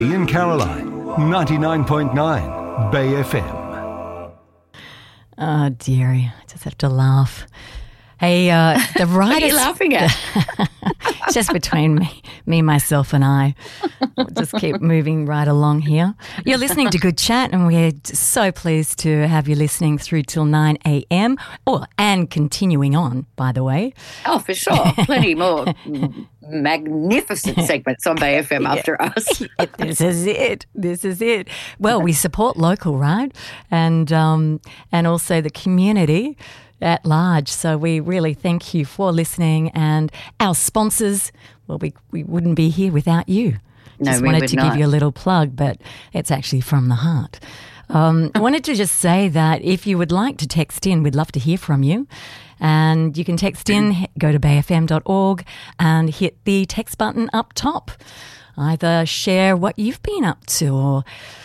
Ian Caroline, 99.9 Bay FM. Oh, dearie, I just have to laugh. Hey, the writers... What are you laughing at? It's just between me, myself and I. We'll just keep moving right along here. You're listening to Good Chat, and we're so pleased to have you listening through till 9 a.m. And continuing on, by the way. Oh, for sure. Plenty more magnificent segments on Bay FM after us. This is it. Well, we support local, right? And also the community at large. So we really thank you for listening, and our sponsors. Well, we wouldn't be here without you. No, just we wanted would to not. give you a little plug, but it's actually from the heart. I wanted to just say that if you would like to text in, we'd love to hear from you. And you can text in, go to bayfm.org and hit the text button up top. Either share what you've been up to or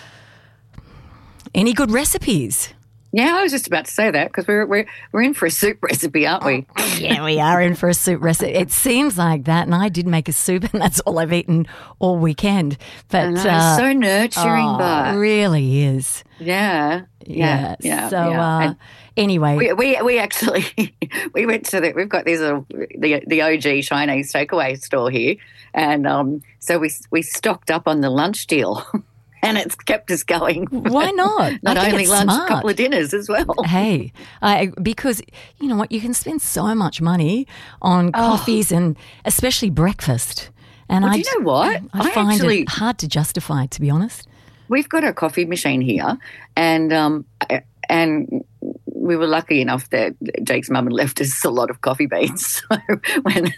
any good recipes. Yeah, I was just about to say that because we're in for a soup recipe, aren't we? Yeah, we are in for a soup recipe. It seems like that, and I did make a soup, and that's all I've eaten all weekend. But It's so nurturing, but it really is. yeah. So anyway, we actually we went to we've got this the OG Chinese takeaway store here, and so we stocked up on the lunch deal. And it's kept us going. Why not? Not I think only it's lunch, smart. a couple of dinners as well. Hey, because you know what? You can spend so much money on coffees and especially breakfast. And Well, do you know what? I I find actually- it hard to justify, to be honest. We've got a coffee machine here, and we were lucky enough that Jake's mum had left us a lot of coffee beans. So when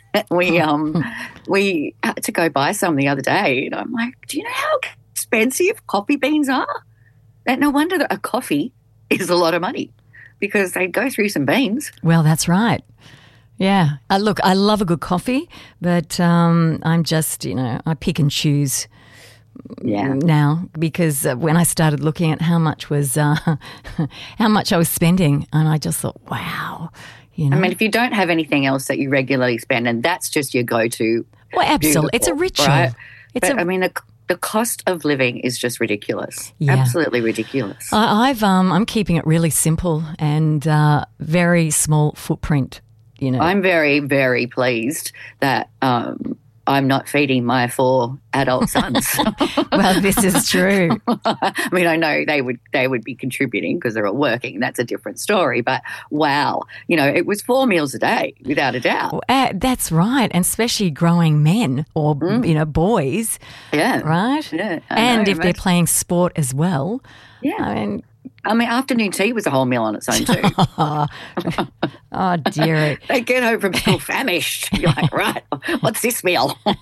we had to go buy some the other day, and I'm like, do you know how expensive coffee beans are? And no wonder that a coffee is a lot of money because they go through some beans. Well, that's right. Yeah. Look, I love a good coffee, but I'm just, I pick and choose now because when I started looking at how much I was spending, and I just thought, wow. I mean, if you don't have anything else that you regularly spend, and that's just your go-to. Well, absolutely. It's a ritual. Right? It's I mean, the cost of living is just ridiculous. Yeah. Absolutely ridiculous. I'm keeping it really simple and very small footprint. I'm very, very pleased that I'm not feeding my 4 adult sons. Well, this is true. I mean, I know they would be contributing because they're all working. That's a different story. But wow, it was 4 meals a day, without a doubt. Well, that's right, and especially growing men or boys. Yeah, right. Yeah, and if they're playing sport as well. Yeah, I mean, afternoon tea was a whole meal on its own too. Oh, dear. They get home from school famished. You're like, right, what's this meal? With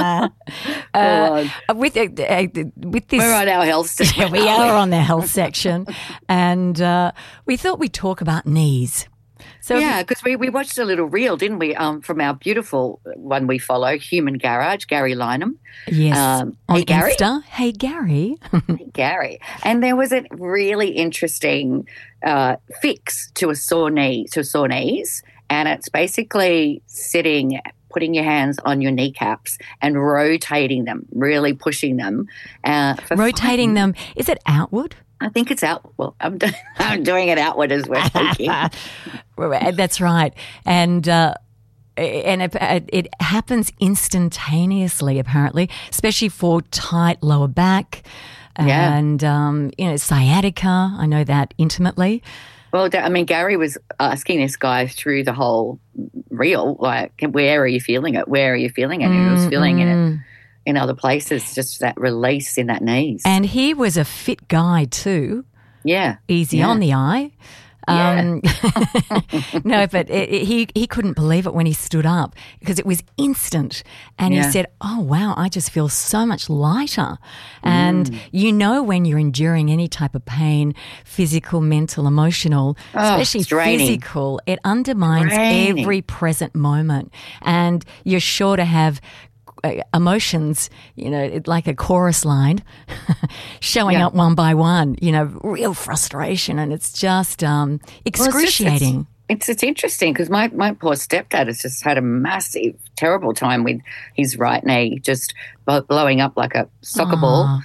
this, we're on our health section. we are on the health section, and we thought we'd talk about knees. So yeah, because we watched a little reel, didn't we, from our beautiful one we follow, Human Garage, Gary Lynham. Yes, on Hey, Gary. Insta. Hey, Gary. Hey, Gary. And there was a really interesting fix to a sore knees, and it's basically putting your hands on your kneecaps and rotating them, really pushing them. Rotating them, is it outward? I think it's out. Well, I'm doing it outward as we're speaking. That's right. And it happens instantaneously, apparently, especially for tight lower back and, sciatica. I know that intimately. Well, I mean, Gary was asking this guy through the whole reel, like, where are you feeling it? Where are you feeling it? And he was feeling it in other places, just that release in that knees. And he was a fit guy too. Yeah. Easy on the eye. No, but he couldn't believe it when he stood up because it was instant. And he said, oh, wow, I just feel so much lighter. And when you're enduring any type of pain, physical, mental, emotional, especially physical, it undermines every present moment. And you're sure to have emotions, like a chorus line showing up one by one, real frustration, and it's just excruciating. It's interesting because my poor stepdad has just had a massive, terrible time with his right knee just blowing up like a soccer ball.